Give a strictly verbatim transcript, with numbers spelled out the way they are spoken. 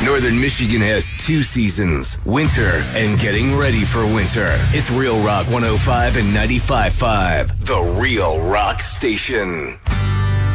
Northern Michigan has two seasons, winter and getting ready for winter. It's Real Rock one oh five and ninety-five point five, the Real Rock Station.